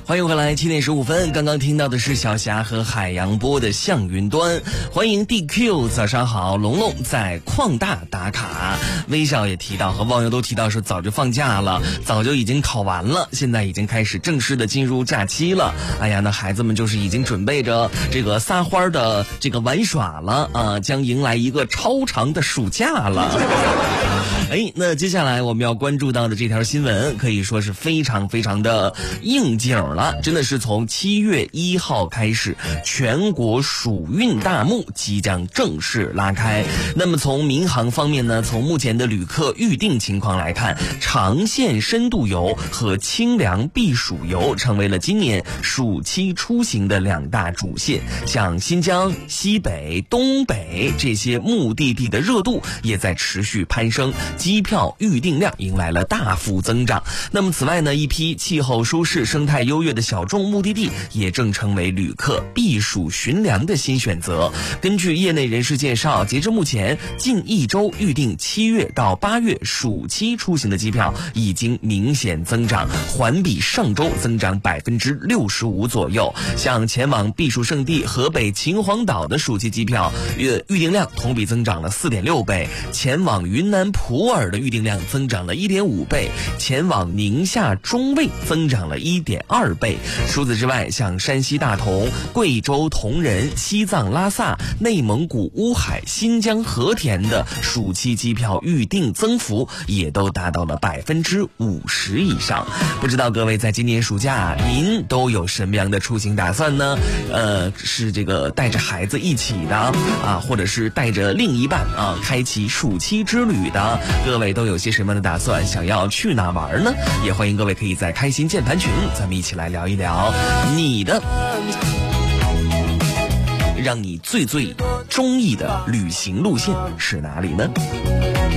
欢迎回来，7点15分，刚刚听到的是小霞和海洋波的向云端。欢迎 DQ， 早上好，龙龙在矿大打卡。微笑也提到，和网友都提到说早就放假了，早就已经考完了，现在已经开始正式的进入假期了。哎呀，那孩子们就是已经准备着这个撒欢的这个玩耍了啊，将迎来一个超长的暑假了。哎，那接下来我们要关注到的这条新闻可以说是非常非常的应景了，真的是从7月1号开始，全国暑运大幕即将正式拉开。那么从民航方面呢，从目前的旅客预订情况来看，长线深度游和清凉避暑游成为了今年暑期出行的2大主线，像新疆、西北、东北这些目的地的热度也在持续攀升，机票预订量迎来了大幅增长。那么此外呢，一批气候舒适、生态优越的小众目的地也正成为旅客避暑寻凉的新选择。根据业内人士介绍，截至目前，近1周预订7月到8月暑期出行的机票已经明显增长，环比上周增长65%左右。像前往避暑胜地河北秦皇岛的暑期机票预订量同比增长了4.6倍，前往云南普洱的预订量增长了1.5倍，前往宁夏中卫增长了1.2倍。除此之外，像山西大同、贵州铜仁、西藏拉萨、内蒙古乌海、新疆和田的暑期机票预订增幅也都达到了50%以上。不知道各位在今年暑假您都有什么样的出行打算呢？是这个带着孩子一起的啊，或者是带着另一半啊，开启暑期之旅的，各位都有些什么样的打算？想要去哪玩呢？也欢迎各位可以在开心键盘群，咱们一起来聊一聊你的让你最中意的旅行路线是哪里呢？